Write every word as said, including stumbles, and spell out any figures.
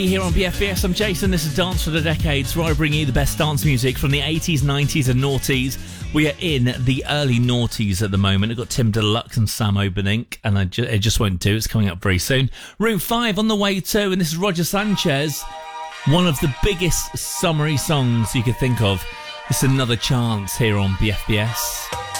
Here on B F B S, I'm Jason. This is Dance for the Decades, where I bring you the best dance music from the eighties, nineties and noughties. We are in the early noughties at the moment. I've got Tim Deluxe and Sam Obenink, and I ju- it just won't do. It's coming up very soon. Room five on the way too, and this is Roger Sanchez. One of the biggest summery songs you could think of. It's Another Chance here on B F B S.